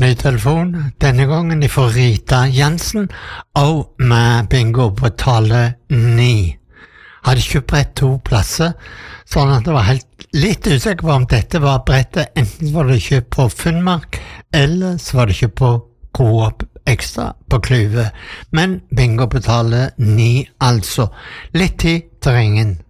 Ny telefon, denne gangen ifra Rita Jensen, og med bingo på tallet 9. Hadde kjøpt brett 2 plasser, sånn at det var litt usikker på om dette var brettet, enten var det kjøpt på Finnmark, eller så var det kjøpt på Coop Extra på Klyve. Men bingo på tallet 9 altså. Litt tid til ringen.